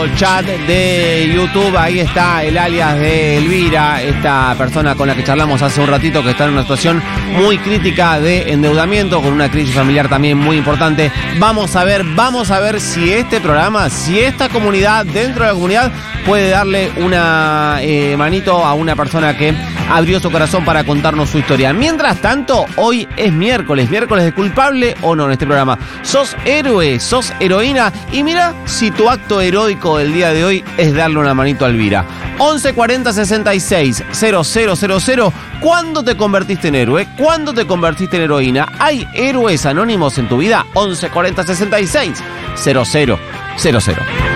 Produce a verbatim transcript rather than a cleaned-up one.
Chat de YouTube, ahí está el alias de Elvira, esta persona con la que charlamos hace un ratito, que está en una situación muy crítica de endeudamiento, con una crisis familiar también muy importante. Vamos a ver, vamos a ver si este programa, si esta comunidad, dentro de la comunidad, puede darle una eh, manito a una persona que abrió su corazón para contarnos su historia. Mientras tanto, hoy es miércoles, miércoles de culpable o no en este programa. Sos héroe, sos heroína, y mira si tu acto heroico el día de hoy es darle una manito a Elvira. once cuarenta sesenta y seis cero cero cero cero. ¿Cuándo te convertiste en héroe? ¿Cuándo te convertiste en heroína? ¿Hay héroes anónimos en tu vida? once cuarenta sesenta y seis cero cero cero cero.